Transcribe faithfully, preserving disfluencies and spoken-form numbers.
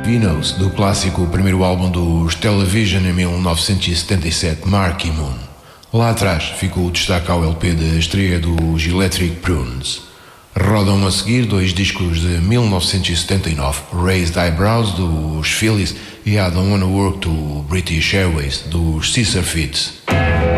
Filipinos, do clássico primeiro álbum dos Television em mil novecentos e setenta e sete, Marquee Moon. Lá atrás ficou o destaque ao L P da estreia dos Electric Prunes. Rodam a seguir dois discos de mil novecentos e setenta e nove, Raised Eyebrows, dos Phillies, e I Don't Wanna Work, do British Airways, dos Scissor Fits.